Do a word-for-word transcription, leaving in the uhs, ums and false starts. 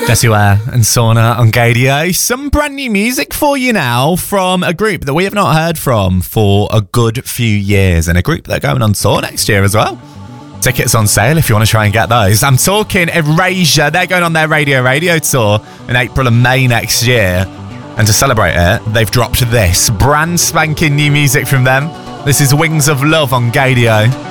Desua and Sauna on Gadio. Some brand new music for you now from a group that we have not heard from for a good few years, and a group that are going on tour next year as well. Tickets on sale if you want to try and get those. I'm talking Erasure. They're going on their Radio Radio tour in April and May next year. And to celebrate it, they've dropped this brand spanking new music from them. This is Wings of Love on Gadio.